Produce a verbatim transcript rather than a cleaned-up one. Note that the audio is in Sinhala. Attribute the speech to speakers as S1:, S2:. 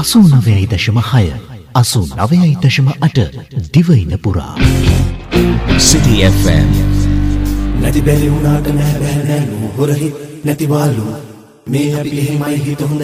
S1: අසූ නවයයි දශම හය අසූ නවයයි දශම අට දිවයින පුරා
S2: City F M
S3: නැති බැරි වුණාට නෑ බෑ නෑ නුඹ හොරහි නැතිවාලු මේ අපි එහෙමයි හිත හොඳ